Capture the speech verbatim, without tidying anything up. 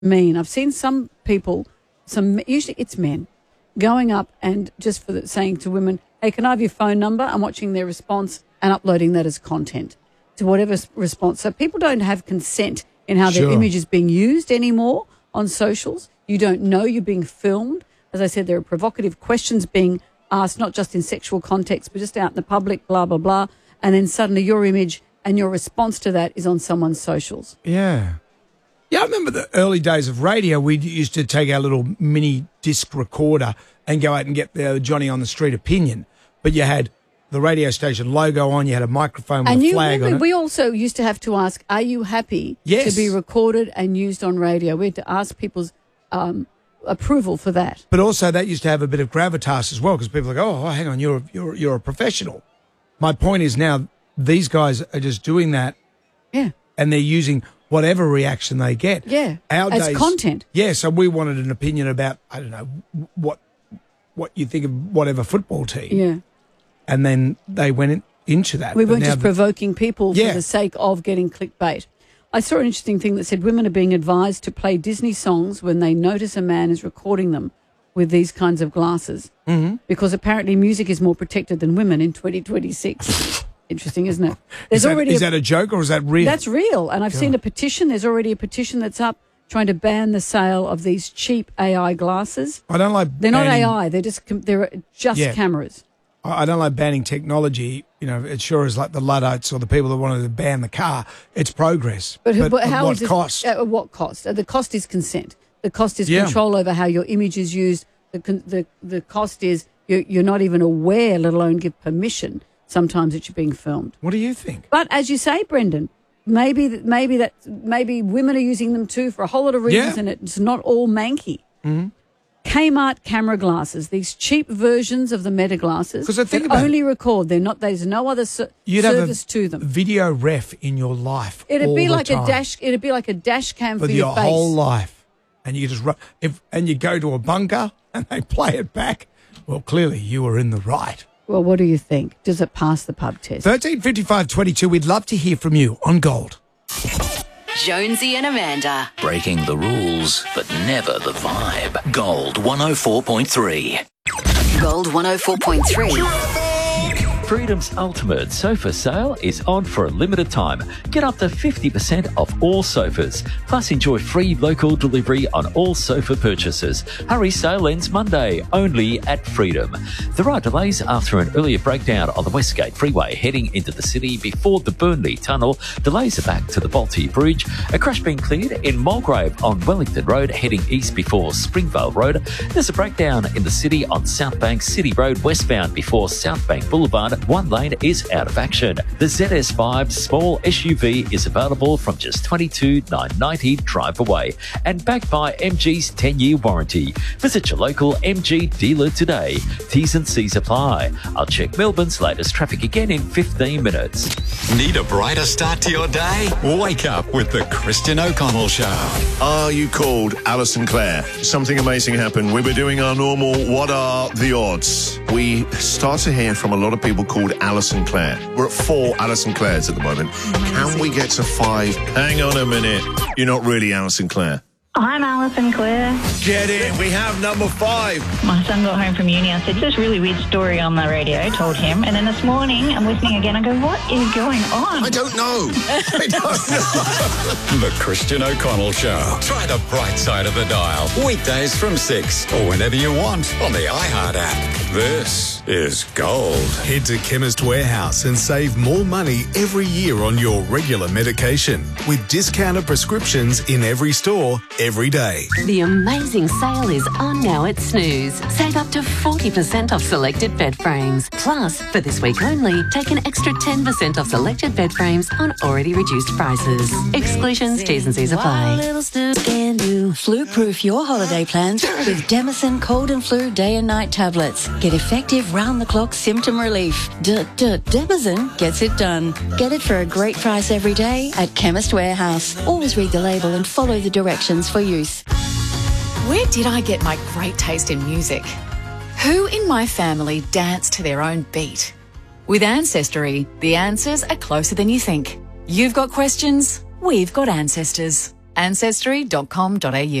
mean. I've seen some people, some usually it's men, going up and just for the, saying to women, hey, can I have your phone number? I'm watching their response and uploading that as content to whatever response. So people don't have consent in how Sure. their image is being used anymore on socials. You don't know you're being filmed. As I said, there are provocative questions being asked, not just in sexual context, but just out in the public, blah, blah, blah. And then suddenly your image and your response to that is on someone's socials. Yeah. Yeah, I remember the early days of radio. We used to take our little mini disc recorder and go out and get the Johnny on the Street opinion. But you had the radio station logo on, you had a microphone with And a you flag remember, on it. we also used to have to ask, are you happy Yes. to be recorded and used on radio? We had to ask people's um, approval for that. But also that used to have a bit of gravitas as well, because people are like, oh, hang on, you're, you're, you're a professional. My point is now these guys are just doing that Yeah. and they're using whatever reaction they get. Yeah. Our As days- content. Yeah, so we wanted an opinion about, I don't know, what what you think of whatever football team. Yeah. And then they went in, into that. We But weren't now just the- provoking people Yeah. for the sake of getting clickbait. I saw an interesting thing that said women are being advised to play Disney songs when they notice a man is recording them with these kinds of glasses. Mm-hmm. Because apparently music is more protected than women in twenty twenty-six. Interesting, isn't it? Is, that, already is a- that a joke or is that real? That's real. And I've seen a petition. There's already a petition that's up trying to ban the sale of these cheap A I glasses. I don't like They're not banning- A I. They're just com- they're just Yeah. cameras. I I don't like banning technology. You know, it sure is like the Luddites or the people that wanted to ban the car. It's progress. But, who- but at how what is this- cost? At what cost? Uh, The cost is consent. The cost is Yeah. control over how your image is used. The con- the the cost is you're, you're not even aware, let alone give permission. Sometimes that you're being filmed. What do you think? But as you say, Brendan, maybe that maybe that maybe women are using them too for a whole lot of reasons, Yeah. and it's not all manky. Mm-hmm. Kmart camera glasses, these cheap versions of the Meta glasses 'Cause I think that about only record. They're not. There's no other ser- You'd have service a to them. video ref in your life. It'd all be the like a time. dash. It'd be like a dash cam for for your, your face. whole life, and you just run. If and you go to a bunker and they play it back. Well, clearly you were in the right. Well, what do you think? Does it pass the pub test? Thirteen fifty five twenty two. We'd love to hear from you on Gold. Jonesy and Amanda. Breaking the rules, but never the vibe. Gold one oh four point three. Gold one oh four point three. Freedom's ultimate sofa sale is on for a limited time. Get up to fifty percent off all sofas. Plus enjoy free local delivery on all sofa purchases. Hurry, sale ends Monday, only at Freedom. There are delays after an earlier breakdown on the Westgate Freeway heading into the city before the Burnley Tunnel. Delays are back to the Balti Bridge. A crash being cleared in Mulgrave on Wellington Road heading east before Springvale Road. There's a breakdown in the city on Southbank City Road westbound before Southbank Boulevard. One lane is out of action. The Z S five small S U V is available from just twenty-two thousand nine hundred ninety dollars drive away and backed by M G's ten-year warranty. Visit your local M G dealer today. T's and C's apply. I'll check Melbourne's latest traffic again in fifteen minutes. Need a brighter start to your day? Wake up with the Christian O'Connell Show. Are you called Alison Clare? Something amazing happened. We were doing our normal What Are the Odds? We start to hear from a lot of people called Alison Clare. We're at four Alison Clares at the moment. Can we get to five? Hang on a minute. You're not really Alison Clare. I'm Alison Clare. Get in. We have number five. My son got home from uni. I said, this really weird story on the radio, told him. And then this morning, I'm listening again. I go, what is going on? I don't know. I don't know. The Christian O'Connell Show. Try the bright side of the dial. Weekdays from six or whenever you want on the iHeart app. This is Gold. Head to Chemist Warehouse and save more money every year on your regular medication with discounted prescriptions in every store, every day. The amazing sale is on now at Snooze. Save up to forty percent off selected bed frames. Plus, for this week only, take an extra ten percent off selected bed frames on already reduced prices. Exclusions, T's and C's apply. Flu-proof your holiday plans with Demison Cold and Flu Day and Night tablets. Get effective round-the-clock symptom relief. Demison gets it done. Get it for a great price every day at Chemist Warehouse. Always read the label and follow the directions for use. Where did I get my great taste in music? Who in my family danced to their own beat? With Ancestry, the answers are closer than you think. You've got questions, we've got ancestors. ancestry dot com dot a u.